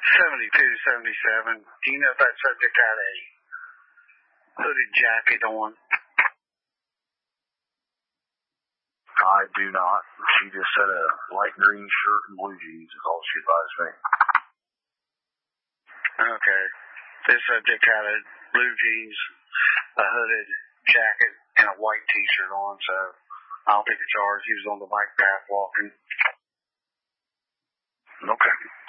7277. Do you know if that subject had a hooded jacket on? I do not. She just said a light green shirt and blue jeans is all she advised me. Okay. This subject had a blue jeans, a hooded jacket, and a white t-shirt on, so I don't think it's ours. He was on the bike path walking. Okay.